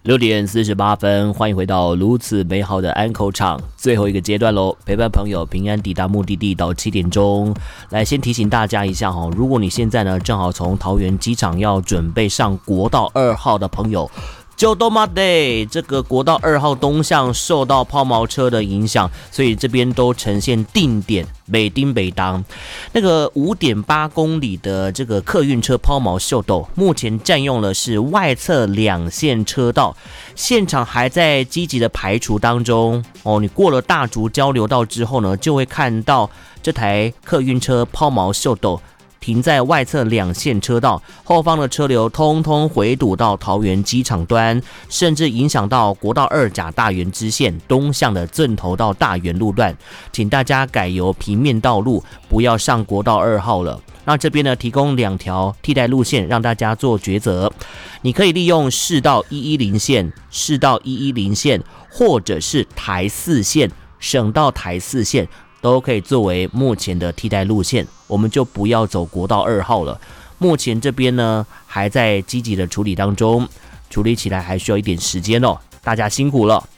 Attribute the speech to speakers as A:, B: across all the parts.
A: 6点48分，欢迎回到如此美好的安口场最后一个阶段咯，陪伴朋友平安抵达目的地到7点钟。来先提醒大家一下，如果你现在呢正好从桃园机场要准备上国道2号的朋友，就多嘛得，这个国道2号东向受到抛锚车的影响，所以这边都呈现定点北丁北当。那个 5.8 公里的这个客运车抛锚秀斗，目前占用了是外侧2线车道，现场还在积极的排除当中哦。你过了大竹交流道之后呢，就会看到这台客运车抛锚秀斗停在外侧2线车道，后方的车流通通回堵到桃园机场端，甚至影响到国道2甲大园支线东向的圳头到大园路段，请大家改由平面道路，不要上国道2号了。那这边呢提供2条替代路线让大家做抉择，你可以利用市道110线、市道110线，或者是台4线、省道台4线。都可以作为目前的替代路线，我们就不要走国道2号了。目前这边呢还在积极的处理当中，处理起来还需要一点时间哦，大家辛苦了。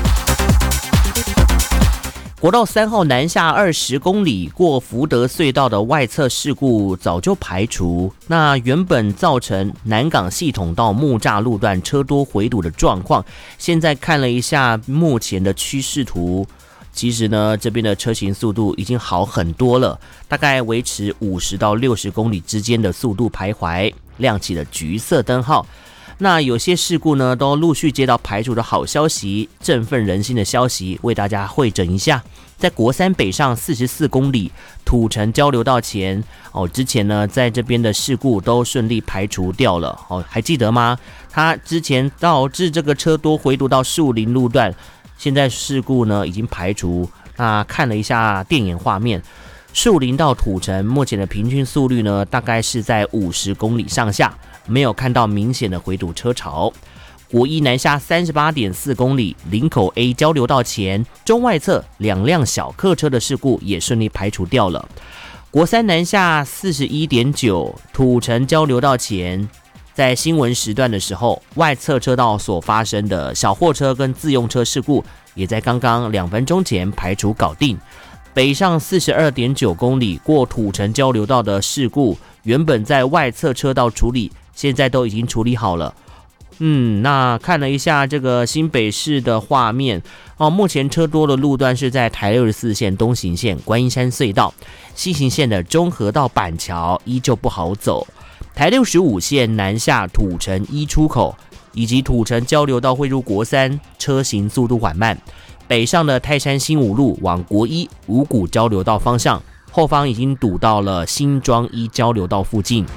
A: 国道3号南下20公里过福德隧道的外侧事故早就排除，那原本造成南港系统到木栅路段车多回堵的状况，现在看了一下目前的趋势图，其实呢，这边的车行速度已经好很多了，大概维持50到60公里之间的速度徘徊，亮起了橘色灯号。那有些事故呢，都陆续接到排除的好消息，振奋人心的消息，为大家汇整一下。在国3北上44公里土城交流道前之前呢，在这边的事故都顺利排除掉了还记得吗？它之前导致这个车多回堵到树林路段。现在事故呢已经排除，那看了一下电影画面，树林到土城目前的平均速率呢大概是在50公里上下，没有看到明显的回堵车潮。国1南下 38.4 公里林口 A 交流道前中外侧2辆小客车的事故也顺利排除掉了。国3南下 41.9 土城交流道前，在新闻时段的时候，外侧车道所发生的小货车跟自用车事故，也在刚刚2分钟前排除搞定。北上 42.9 公里过土城交流道的事故，原本在外侧车道处理，现在都已经处理好了。那看了一下这个新北市的画面目前车多的路段是在台64线东行线观音山隧道，西行线的中和到板桥依旧不好走。台65线南下土城1出口以及土城交流道汇入国3，车行速度缓慢。北上的泰山新五路往国1五股交流道方向，后方已经堵到了新庄1交流道附近。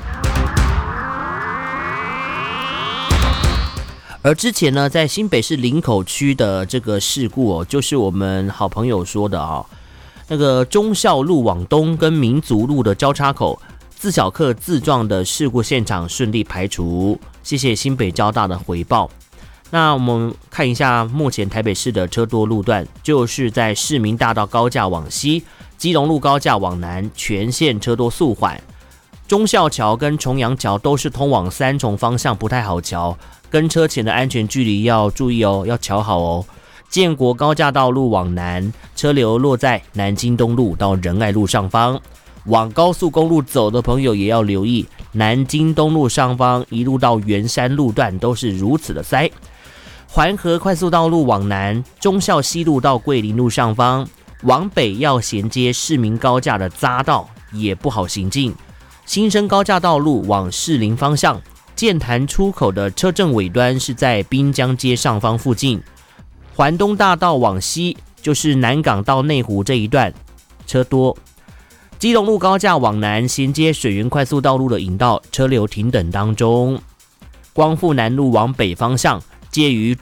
A: 而之前呢，在新北市林口区的这个事故就是我们好朋友说的那个忠孝路往东跟民族路的交叉口，自小客自撞的事故现场顺利排除，谢谢新北交大的回报。那我们看一下目前台北市的车多路段，就是在市民大道高架往西，基隆路高架往南，全线车多速缓。忠孝桥跟重阳桥都是通往3重方向，不太好瞧，跟车前的安全距离要注意要瞧好建国高架道路往南，车流落在南京东路到仁爱路上方。往高速公路走的朋友也要留意，南京东路上方一路到圆山路段都是如此的塞。环河快速道路往南，忠孝西路到桂林路上方，往北要衔接市民高架的匝道也不好行进。新生高架道路往士林方向，剑潭出口的车阵尾端是在滨江街上方附近。环东大道往西，就是南港到内湖这一段车多。基隆路高架往南衔接水源快速道路的引道车流停等当中。光复南路往北方向，介于